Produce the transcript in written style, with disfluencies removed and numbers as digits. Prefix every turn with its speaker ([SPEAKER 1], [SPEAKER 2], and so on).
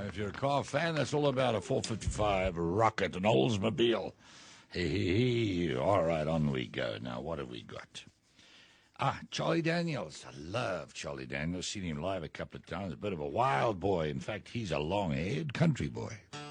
[SPEAKER 1] If you're a car fan, that's all about a 455 Rocket, an Oldsmobile. Hey. All right, on we go. Now, what have we got? Charlie Daniels. I love Charlie Daniels. Seen him live a couple of times. A bit of a wild boy. In fact, he's a long-haired country boy.